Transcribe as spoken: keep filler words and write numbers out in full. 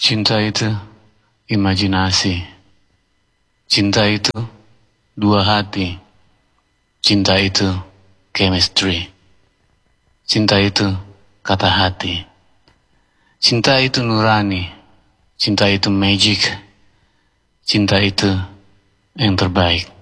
Cinta itu imajinasi. Cinta itu dua hati. Cinta itu chemistry. Cinta itu kata hati. Cinta itu nurani. Cinta itu magic. Cinta itu yang terbaik.